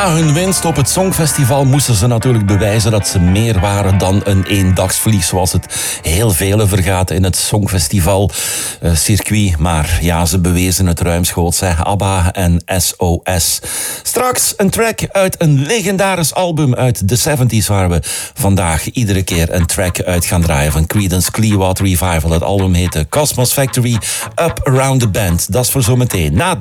Na hun winst op het Songfestival moesten ze natuurlijk bewijzen dat ze meer waren dan een eendagsvlieg, zoals het heel vele vergaat in het Songfestival circuit. Maar ja, ze bewezen het ruimschoots, ABBA en SOS. Straks een track uit een legendarisch album uit de 70s, waar we vandaag iedere keer een track uit gaan draaien van Creedence Clearwater Revival. Het album heette Cosmos Factory, Up Around the Bend. Dat is voor zometeen. Na